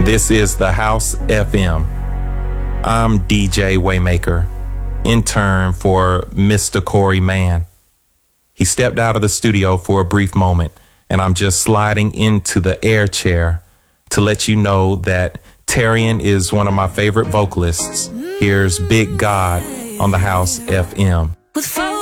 This is the House FM. I'm DJ Waymaker, intern for Mr. Corey Mann. He stepped out of the studio for a brief moment, and I'm just sliding into the air chair to let you know that Terrian is one of my favorite vocalists. Here's Big God on the House FM. With